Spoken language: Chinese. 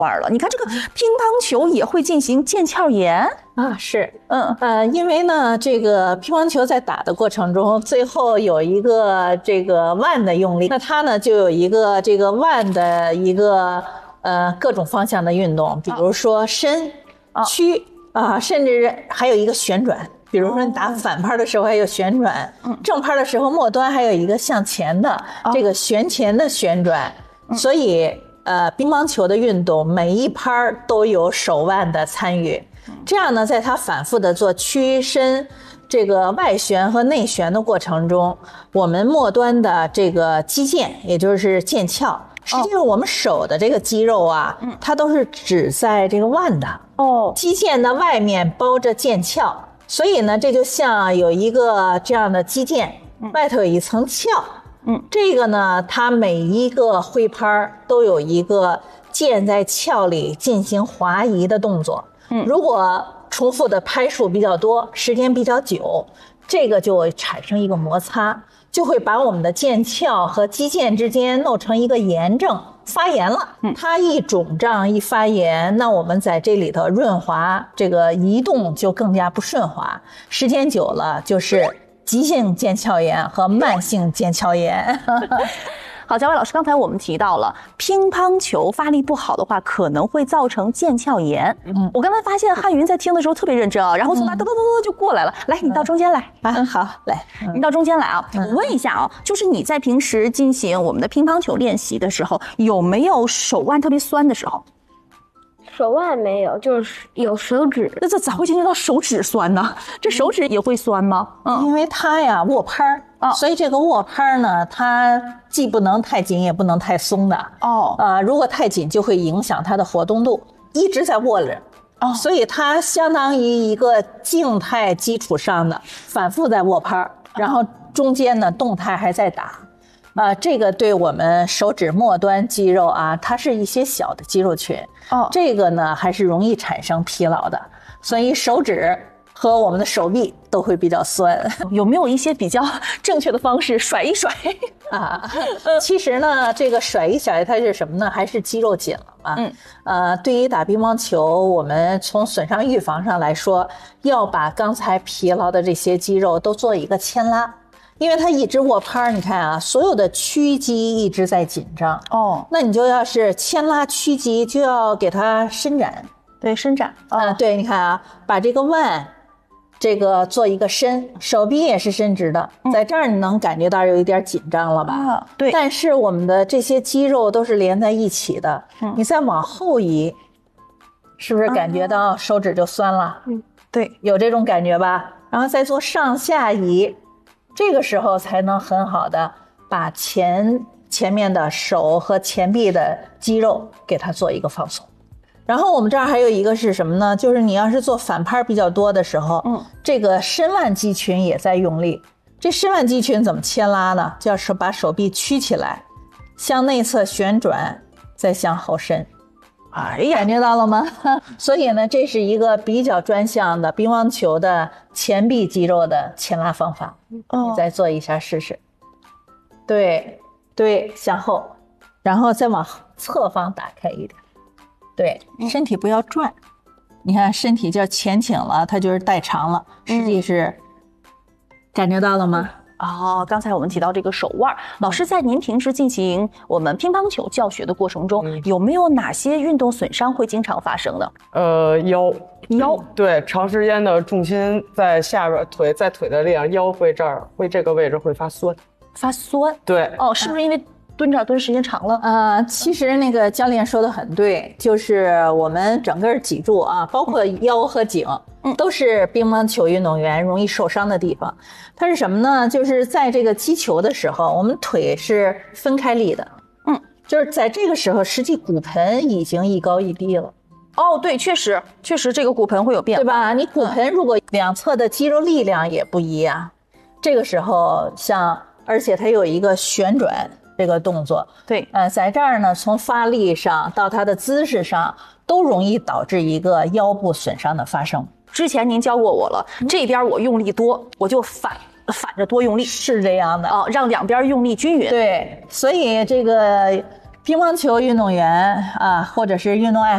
腕了。你看这个乒乓球也会进行腱鞘炎啊，是，因为呢，这个乒乓球在打的过程中，最后有一个这个腕的用力，那它呢就有一个这个腕的一个各种方向的运动，比如说伸、屈啊，甚至还有一个旋转。比如说你打反拍的时候还有旋转，正拍的时候末端还有一个向前的这个旋前的旋转，所以乒乓球的运动每一拍都有手腕的参与，这样呢，在它反复的做屈伸这个外旋和内旋的过程中，我们末端的这个肌腱，也就是腱鞘，实际上我们手的这个肌肉啊，它都是只在这个腕的肌腱的外面包着腱鞘。所以呢，这就像有一个这样的肌腱，外头有一层鞘，这个呢，它每一个挥拍都有一个腱在鞘里进行滑移的动作。如果重复的拍数比较多，时间比较久，这个就会产生一个摩擦，就会把我们的腱鞘和肌腱之间弄成一个炎症。发炎了，它一肿胀一发炎，那我们在这里头润滑，这个移动就更加不顺滑，时间久了就是急性腱鞘炎和慢性腱鞘炎。 好，嘉伟老师，刚才我们提到了乒乓球发力不好的话，可能会造成腱鞘炎。我刚才发现汉云在听的时候特别认真啊，然后从那噔噔噔噔就过来了。来，你到中间来啊，好，来， 你到中间来啊。我问一下啊，就是你在平时进行我们的乒乓球练习的时候，有没有手腕特别酸的时候？ 手腕没有，就是有手指。 那这咋会进行到手指酸呢？这手指也会酸吗？ 因为它呀握拍所以这个握拍呢，它既不能太紧，也不能太松的。如果太紧就会影响它的活动度，一直在握着。所以它相当于一个静态基础上的反复在握拍，然后中间呢动态还在打。这个对我们手指末端肌肉啊，它是一些小的肌肉群。这个呢还是容易产生疲劳的，所以手指和我们的手臂都会比较酸。 有没有一些比较正确的方式甩一甩其实呢，这个甩一甩它是什么呢？还是肌肉紧了嘛。对于打乒乓球，我们从损伤预防上来说，要把刚才疲劳的这些肌肉都做一个牵拉。因为它一直握拍，你看啊，所有的屈肌一直在紧张。那你就要是牵拉屈肌，就要给它伸展。 对，伸展。 对，你看啊，把这个腕，这个做一个伸，手臂也是伸直的，在这儿你能感觉到有一点紧张了吧？ 对。 但是我们的这些肌肉都是连在一起的，你再往后移，是不是感觉到手指就酸了？ 对， 有这种感觉吧？然后再做上下移。这个时候才能很好的把前面的手和前臂的肌肉给它做一个放松。然后我们这儿还有一个是什么呢？就是你要是做反拍比较多的时候，这个伸腕肌群也在用力。这伸腕肌群怎么牵拉呢？就是把手臂曲起来，向内侧旋转，再向后伸。哎呀，感觉到了吗？所以呢，这是一个比较专项的乒乓球的前臂肌肉的牵拉方法。你再做一下试试。对，向后，然后再往侧方打开一点。对，身体不要转。你看身体就前倾了，它就是代偿了，实际是感觉到了吗？ 刚才我们提到这个手腕，老师在您平时进行我们乒乓球教学的过程中，有没有哪些运动损伤会经常发生的？ 腰， 对，长时间的重心在下边腿，在腿的力量，腰会这个位置会发酸。 发酸？ 对。 是不是因为蹲着蹲时间长了？ 其实那个教练说的很对，就是我们整个脊柱啊，包括腰和颈，都是乒乓球运动员容易受伤的地方。它是什么呢？就是在这个击球的时候，我们腿是分开立的，就是在这个时候，实际骨盆已经一高一低了。 对，确实这个骨盆会有变化， 对吧？你骨盆如果两侧的肌肉力量也不一样，这个时候而且它有一个旋转这个动作， 对， 在这儿呢，从发力上到它的姿势上，都容易导致一个腰部损伤的发生。 之前您教过我了，这边我用力多，我就反着多用力， 是这样的让两边用力均匀。 对，所以这个乒乓球运动员或者是运动爱好